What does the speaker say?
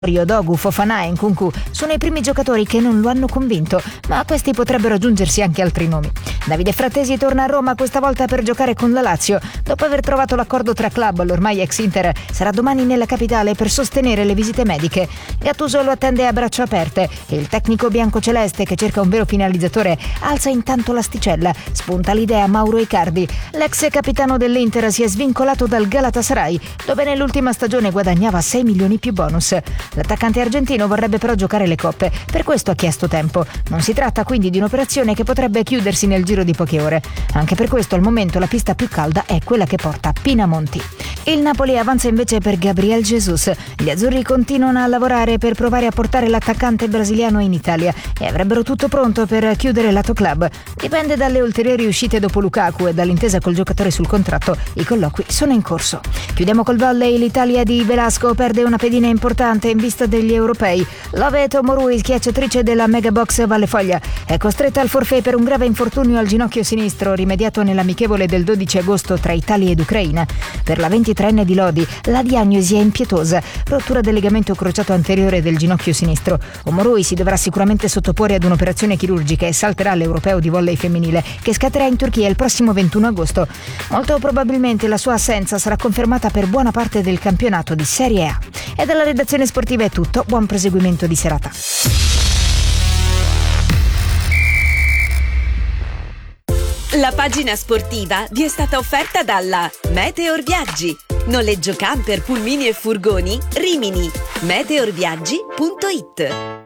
Dogu, Fofana e Nkunku sono i primi giocatori che non lo hanno convinto, ma a questi potrebbero aggiungersi anche altri nomi. Davide Frattesi torna a Roma questa volta per giocare con la Lazio. Dopo aver trovato l'accordo tra club, l'ormai ex Inter sarà domani nella capitale per sostenere le visite mediche. Gattuso lo attende a braccia aperte e il tecnico biancoceleste, che cerca un vero finalizzatore, alza intanto l'asticella. Spunta l'idea Mauro Icardi. L'ex capitano dell'Inter si è svincolato dal Galatasaray, dove nell'ultima stagione guadagnava 6 milioni più bonus. L'attaccante argentino vorrebbe però giocare le coppe, per questo ha chiesto tempo. Non si tratta quindi di un'operazione che potrebbe chiudersi nel giro di poche ore. Anche per questo al momento la pista più calda è quella che porta Pinamonti. Il Napoli avanza invece per Gabriel Jesus. Gli azzurri continuano a lavorare per provare a portare l'attaccante brasiliano in Italia e avrebbero tutto pronto per chiudere lato club. Dipende dalle ulteriori uscite dopo Lukaku e dall'intesa col giocatore sul contratto. I colloqui sono in corso. Chiudiamo col volley. L'Italia di Velasco perde una pedina importante in vista degli europei. Love Tomorui, schiacciatrice della Megabox Vallefoglia, è costretta al forfait per un grave infortunio al ginocchio sinistro rimediato nell'amichevole del 12 agosto tra Italia ed Ucraina. Per la 23enne di Lodi la diagnosi è impietosa: rottura del legamento crociato anteriore del ginocchio sinistro. Omorui si dovrà sicuramente sottoporre ad un'operazione chirurgica e salterà l'europeo di volley femminile che scatterà in Turchia il prossimo 21 agosto. Molto probabilmente la sua assenza sarà confermata per buona parte del campionato di Serie A. E dalla redazione sportiva è tutto, buon proseguimento di serata. La pagina sportiva vi è stata offerta dalla Meteor Viaggi. Noleggio camper, pulmini e furgoni Rimini. Meteorviaggi.it.